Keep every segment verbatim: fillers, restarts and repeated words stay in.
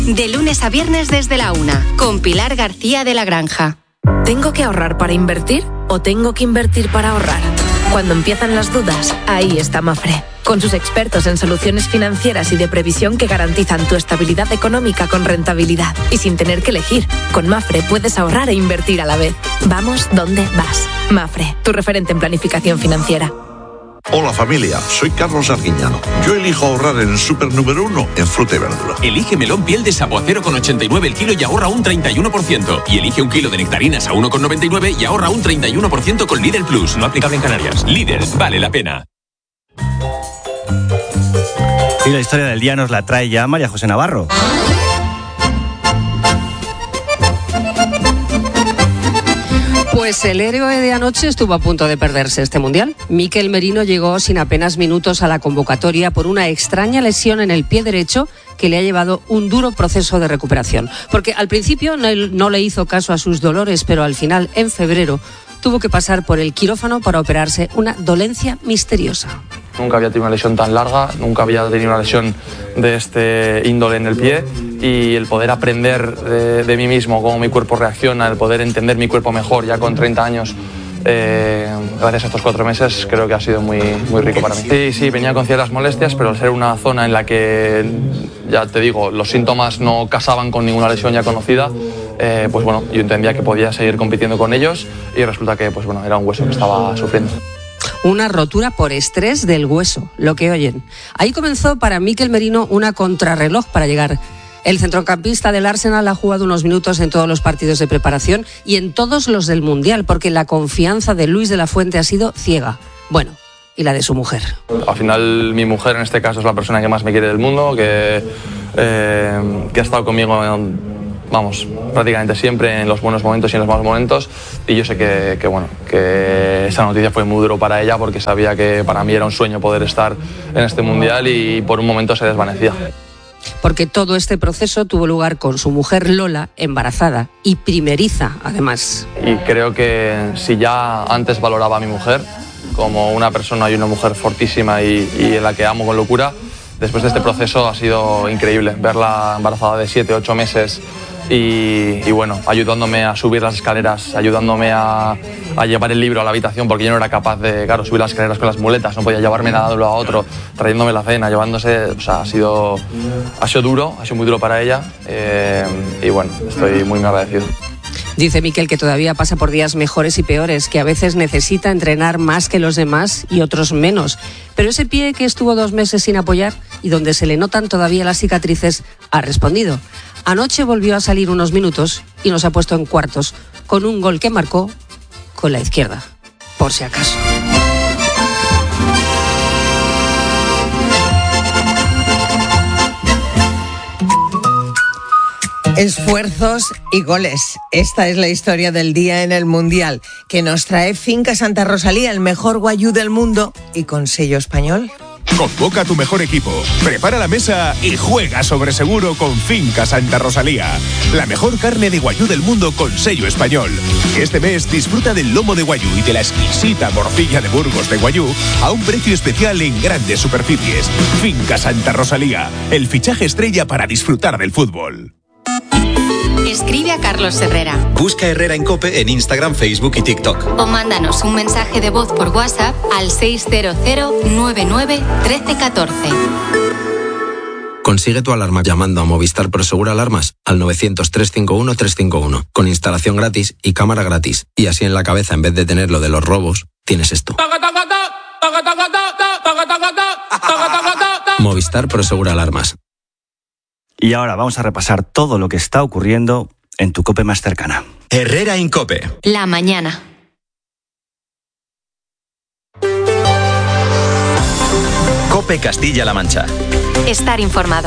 De lunes a viernes desde la una, con Pilar García de la Granja. ¿Tengo que ahorrar para invertir o tengo que invertir para ahorrar? Cuando empiezan las dudas, ahí está Mafre, con sus expertos en soluciones financieras y de previsión que garantizan tu estabilidad económica con rentabilidad y sin tener que elegir. Con Mafre puedes ahorrar e invertir a la vez. Vamos donde vas. Mafre, tu referente en planificación financiera. Hola familia, soy Carlos Arguiñano. Yo elijo ahorrar en el súper número uno en fruta y verdura. Elige melón piel de sapo a cero coma ochenta y nueve el kilo y ahorra un treinta y uno por ciento. Y elige un kilo de nectarinas a uno coma noventa y nueve y ahorra un treinta y uno por ciento con Lidl Plus. No aplicable en Canarias. Lidl, vale la pena. Y la historia del día nos la trae ya María José Navarro. Pues el héroe de anoche estuvo a punto de perderse este mundial. Mikel Merino llegó sin apenas minutos a la convocatoria por una extraña lesión en el pie derecho que le ha llevado un duro proceso de recuperación. Porque al principio no, no le hizo caso a sus dolores, pero al final, en febrero, tuvo que pasar por el quirófano para operarse una dolencia misteriosa. Nunca había tenido una lesión tan larga, nunca había tenido una lesión de este índole en el pie, y el poder aprender de, de mí mismo, cómo mi cuerpo reacciona, el poder entender mi cuerpo mejor ya con treinta años, eh, gracias a estos cuatro meses, creo que ha sido muy, muy rico para mí. Sí, sí, venía con ciertas molestias, pero al ser una zona en la que, ya te digo, los síntomas no casaban con ninguna lesión ya conocida, eh, pues bueno, yo entendía que podía seguir compitiendo con ellos, y resulta que pues bueno, era un hueso que estaba sufriendo. Una rotura por estrés del hueso, lo que oyen. Ahí comenzó para Mikel Merino una contrarreloj para llegar. El centrocampista del Arsenal ha jugado unos minutos en todos los partidos de preparación y en todos los del Mundial, porque la confianza de Luis de la Fuente ha sido ciega. Bueno, y la de su mujer. Al final, mi mujer en este caso es la persona que más me quiere del mundo, que, eh, que ha estado conmigo en, vamos, prácticamente siempre, en los buenos momentos y en los malos momentos, y yo sé que, que, bueno, que esa noticia fue muy duro para ella, porque sabía que para mí era un sueño poder estar en este Mundial, y por un momento se desvanecía. Porque todo este proceso tuvo lugar con su mujer Lola, embarazada y primeriza, además. Y creo que si ya antes valoraba a mi mujer como una persona y una mujer fortísima y, y en la que amo con locura, después de este proceso ha sido increíble verla embarazada de siete, ocho meses. Y, y bueno, ayudándome a subir las escaleras, ayudándome a, a llevar el libro a la habitación, porque yo no era capaz de, claro, subir las escaleras con las muletas, no podía llevarme nada de uno a otro, trayéndome la cena, llevándose, o sea, ha sido, ha sido duro, ha sido muy duro para ella, eh, y bueno, estoy muy, muy agradecido. Dice Mikel que todavía pasa por días mejores y peores, que a veces necesita entrenar más que los demás y otros menos. Pero ese pie que estuvo dos meses sin apoyar y donde se le notan todavía las cicatrices, ha respondido. Anoche volvió a salir unos minutos y nos ha puesto en cuartos con un gol que marcó con la izquierda, por si acaso. Esfuerzos y goles. Esta es la historia del día en el Mundial, que nos trae Finca Santa Rosalía, el mejor guayú del mundo y con sello español. Convoca a tu mejor equipo, prepara la mesa y juega sobre seguro con Finca Santa Rosalía. La mejor carne de guayú del mundo con sello español. Este mes disfruta del lomo de guayú y de la exquisita morcilla de Burgos de guayú a un precio especial en grandes superficies. Finca Santa Rosalía, el fichaje estrella para disfrutar del fútbol. Escribe a Carlos Herrera. Busca Herrera en COPE en Instagram, Facebook y TikTok. O mándanos un mensaje de voz por WhatsApp al seis cero cero nueve nueve uno tres uno cuatro. Consigue tu alarma llamando a Movistar Prosegur Alarmas al novecientos, trescientos cincuenta y uno, trescientos cincuenta y uno, con instalación gratis y cámara gratis. Y así en la cabeza, en vez de tener lo de los robos, tienes esto. Movistar Prosegur Alarmas. Y ahora vamos a repasar todo lo que está ocurriendo en tu COPE más cercana. Herrera en COPE. La mañana. COPE Castilla-La Mancha. Estar informado.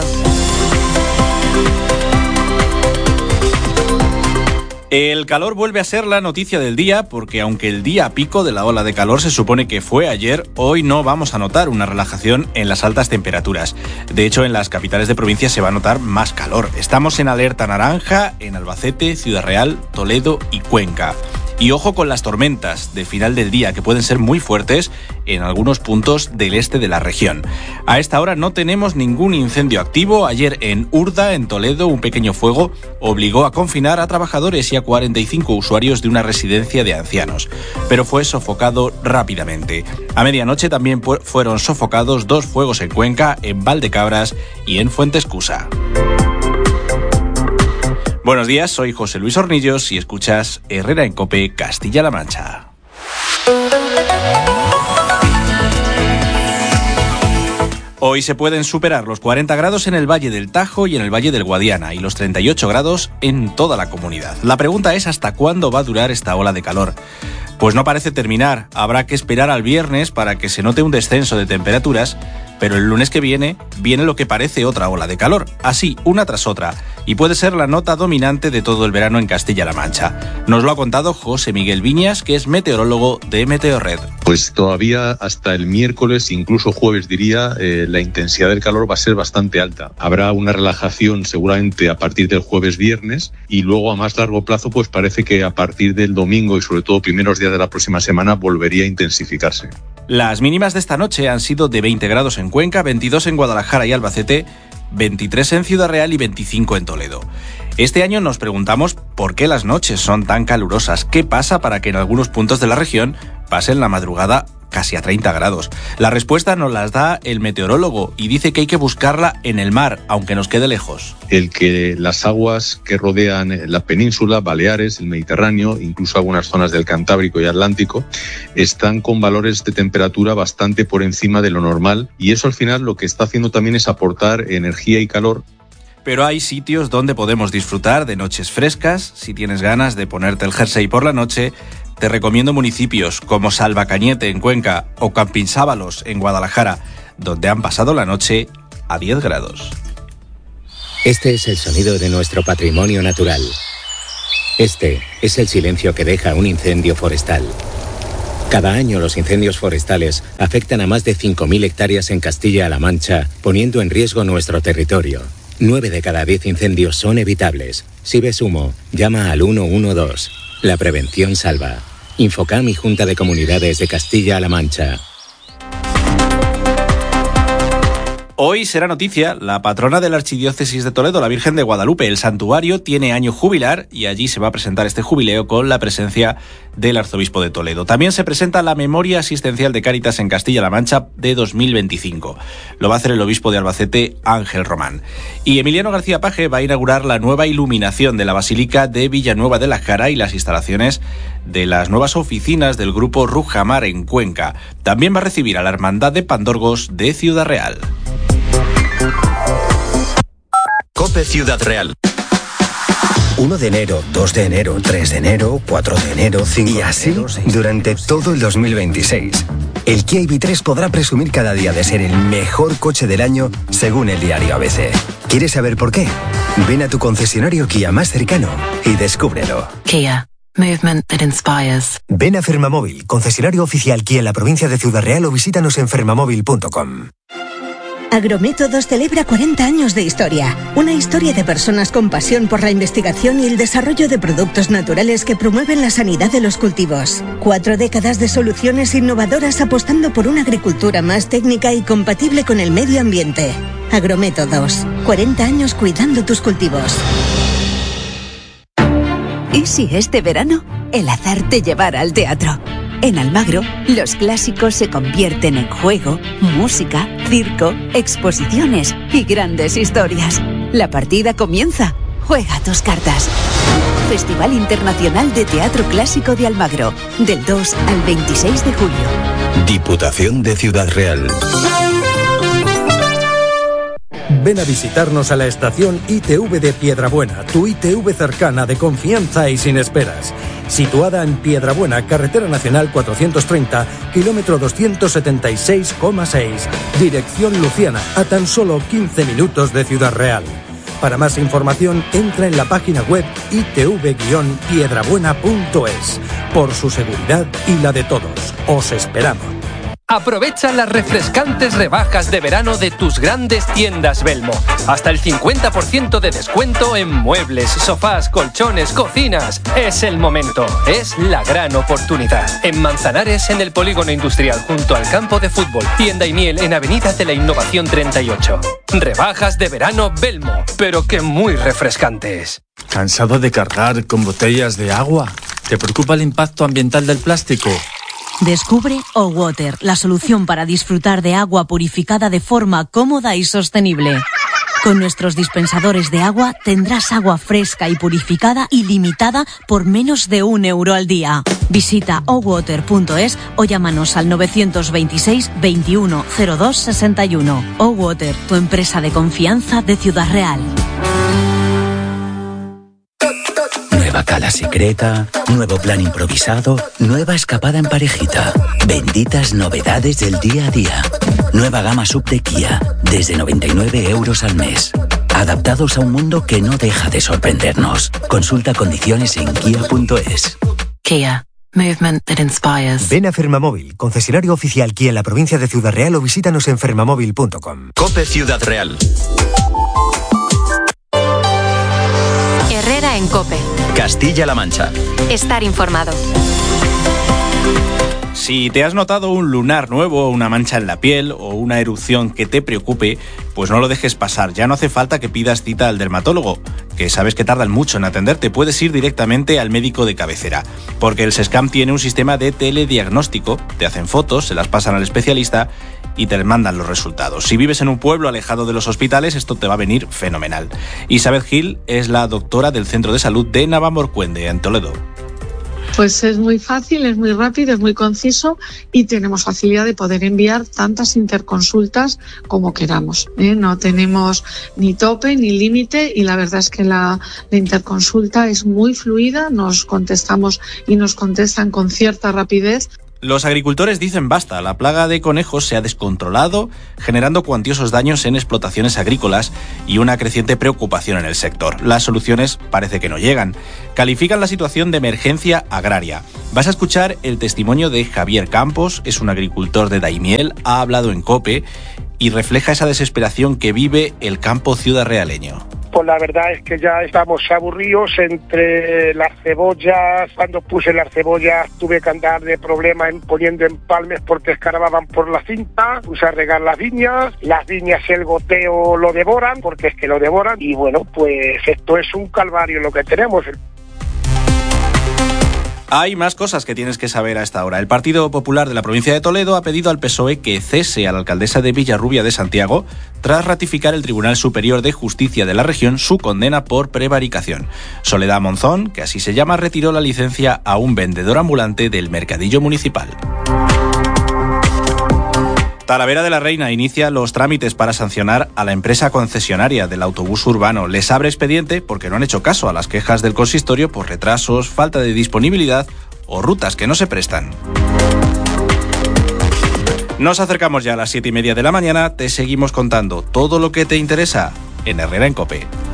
El calor vuelve a ser la noticia del día, porque aunque el día pico de la ola de calor se supone que fue ayer, hoy no vamos a notar una relajación en las altas temperaturas. De hecho, en las capitales de provincia se va a notar más calor. Estamos en alerta naranja en Albacete, Ciudad Real, Toledo y Cuenca. Y ojo con las tormentas de final del día, que pueden ser muy fuertes en algunos puntos del este de la región. A esta hora no tenemos ningún incendio activo. Ayer en Urda, en Toledo, un pequeño fuego obligó a confinar a trabajadores y a cuarenta y cinco usuarios de una residencia de ancianos, pero fue sofocado rápidamente. A medianoche también fueron sofocados dos fuegos en Cuenca, en Valdecabras y en Fuentescusa. Buenos días, soy José Luis Hornillos y escuchas Herrera en COPE, Castilla-La Mancha. Hoy se pueden superar los cuarenta grados en el Valle del Tajo y en el Valle del Guadiana y los treinta y ocho grados en toda la comunidad. La pregunta es ¿hasta cuándo va a durar esta ola de calor? Pues no parece terminar. Habrá que esperar al viernes para que se note un descenso de temperaturas, pero el lunes que viene viene lo que parece otra ola de calor, así una tras otra, y puede ser la nota dominante de todo el verano en Castilla-La Mancha. Nos lo ha contado José Miguel Viñas, que es meteorólogo de Meteorred. Pues todavía hasta el miércoles, incluso jueves diría, eh, la intensidad del calor va a ser bastante alta. Habrá una relajación seguramente a partir del jueves viernes y luego a más largo plazo pues parece que a partir del domingo y sobre todo primeros días de la próxima semana volvería a intensificarse. Las mínimas de esta noche han sido de veinte grados en Cuenca, veintidós en Guadalajara y Albacete, veintitrés en Ciudad Real y veinticinco en Toledo. Este año nos preguntamos por qué las noches son tan calurosas, qué pasa para que en algunos puntos de la región pasen la madrugada casi a treinta grados. La respuesta nos las da el meteorólogo y dice que hay que buscarla en el mar, aunque nos quede lejos. El que las aguas que rodean la península, Baleares, el Mediterráneo, incluso algunas zonas del Cantábrico y Atlántico, están con valores de temperatura bastante por encima de lo normal y eso al final lo que está haciendo también es aportar energía y calor. Pero hay sitios donde podemos disfrutar de noches frescas. Si tienes ganas de ponerte el jersey por la noche, te recomiendo municipios como Salvacañete en Cuenca o Campinsábalos en Guadalajara, donde han pasado la noche a diez grados. Este es el sonido de nuestro patrimonio natural. Este es el silencio que deja un incendio forestal. Cada año los incendios forestales afectan a más de cinco mil hectáreas en Castilla-La Mancha, poniendo en riesgo nuestro territorio. nueve de cada diez incendios son evitables. Si ves humo, llama al uno uno dos. La prevención salva. Infocam y Junta de Comunidades de Castilla-La Mancha. Hoy será noticia la patrona de la Archidiócesis de Toledo, la Virgen de Guadalupe. El santuario tiene año jubilar y allí se va a presentar este jubileo con la presencia del arzobispo de Toledo. También se presenta la Memoria Asistencial de Cáritas en Castilla-La Mancha de dos mil veinticinco. Lo va a hacer el obispo de Albacete, Ángel Román. Y Emiliano García Paje va a inaugurar la nueva iluminación de la Basílica de Villanueva de la Jara y las instalaciones de las nuevas oficinas del grupo Rujamar en Cuenca. También va a recibir a la Hermandad de Pandorgos de Ciudad Real. COPE Ciudad Real. uno de enero, dos de enero, tres de enero, cuatro de enero, cinco de enero... Y así durante todo el dos mil veintiséis. El Kia I V tres podrá presumir cada día de ser el mejor coche del año según el diario A B C. ¿Quieres saber por qué? Ven a tu concesionario Kia más cercano y descúbrelo. Kia. Movement that inspires. Ven a Fermamóvil, concesionario oficial Kia en la provincia de Ciudad Real o visítanos en fermamóvil punto com. Agrométodos celebra cuarenta años de historia. Una historia de personas con pasión por la investigación y el desarrollo de productos naturales que promueven la sanidad de los cultivos. Cuatro décadas de soluciones innovadoras apostando por una agricultura más técnica y compatible con el medio ambiente. Agrométodos. cuarenta años cuidando tus cultivos. ¿Y si este verano el azar te llevara al teatro? En Almagro, los clásicos se convierten en juego, música, circo, exposiciones y grandes historias. La partida comienza. Juega tus cartas. Festival Internacional de Teatro Clásico de Almagro, del dos al veintiséis de julio. Diputación de Ciudad Real. Ven a visitarnos a la estación I T V de Piedrabuena, tu I T V cercana, de confianza y sin esperas. Situada en Piedrabuena, carretera nacional cuatrocientos treinta, kilómetro doscientos setenta y seis coma seis, dirección Luciana, a tan solo quince minutos de Ciudad Real. Para más información, entra en la página web i t v guion piedrabuena punto es. Por su seguridad y la de todos, os esperamos. Aprovecha las refrescantes rebajas de verano de tus grandes tiendas Belmo. Hasta el cincuenta por ciento de descuento en muebles, sofás, colchones, cocinas. Es el momento, es la gran oportunidad. En Manzanares, en el Polígono Industrial, junto al campo de fútbol. Tienda y miel en Avenida de la Innovación treinta y ocho. Rebajas de verano Belmo, pero que muy refrescantes. ¿Cansado de cargar con botellas de agua? ¿Te preocupa el impacto ambiental del plástico? Descubre O-Water, la solución para disfrutar de agua purificada de forma cómoda y sostenible. Con nuestros dispensadores de agua tendrás agua fresca y purificada ilimitada por menos de un euro al día. Visita o water punto es o llámanos al novecientos veintiséis veintiuno cero dos sesenta y uno. O-Water, tu empresa de confianza de Ciudad Real. Nueva cala secreta, nuevo plan improvisado, nueva escapada en parejita. Benditas novedades del día a día. Nueva gama sub de Kia, desde noventa y nueve euros al mes. Adaptados a un mundo que no deja de sorprendernos. Consulta condiciones en kia punto es. Kia. Movement that inspires. Ven a Fermamóvil, concesionario oficial Kia en la provincia de Ciudad Real, o visítanos en fermamóvil punto com. COPE Ciudad Real. Herrera en COPE. Castilla-La Mancha. Estar informado. Si te has notado un lunar nuevo, una mancha en la piel o una erupción que te preocupe, pues no lo dejes pasar. Ya no hace falta que pidas cita al dermatólogo, que sabes que tardan mucho en atenderte. Puedes ir directamente al médico de cabecera, porque el SESCAM tiene un sistema de telediagnóstico. Te hacen fotos, se las pasan al especialista y te mandan los resultados. Si vives en un pueblo alejado de los hospitales, esto te va a venir fenomenal. Isabel Gil es la doctora del Centro de Salud de Navalmoruende, en Toledo. Pues es muy fácil, es muy rápido, es muy conciso y tenemos facilidad de poder enviar tantas interconsultas como queramos, ¿eh? No tenemos ni tope ni límite y la verdad es que la, la interconsulta es muy fluida, nos contestamos y nos contestan con cierta rapidez. Los agricultores dicen basta, la plaga de conejos se ha descontrolado, generando cuantiosos daños en explotaciones agrícolas y una creciente preocupación en el sector. Las soluciones parece que no llegan. Califican la situación de emergencia agraria. Vas a escuchar el testimonio de Javier Campos, es un agricultor de Daimiel, ha hablado en COPE y refleja esa desesperación que vive el campo ciudadrealeño. Pues la verdad es que ya estamos aburridos entre las cebollas. Cuando puse las cebollas tuve que andar de problema en poniendo empalmes porque escarbaban por la cinta. Puse a regar las viñas. Las viñas el goteo lo devoran, porque es que lo devoran. Y bueno, pues esto es un calvario lo que tenemos. Hay más cosas que tienes que saber a esta hora. El Partido Popular de la provincia de Toledo ha pedido al P S O E que cese a la alcaldesa de Villarrubia de Santiago tras ratificar el Tribunal Superior de Justicia de la región su condena por prevaricación. Soledad Monzón, que así se llama, retiró la licencia a un vendedor ambulante del mercadillo municipal. Talavera de la Reina inicia los trámites para sancionar a la empresa concesionaria del autobús urbano. Les abre expediente porque no han hecho caso a las quejas del consistorio por retrasos, falta de disponibilidad o rutas que no se prestan. Nos acercamos ya a las siete y media de la mañana. Te seguimos contando todo lo que te interesa en Herrera en COPE.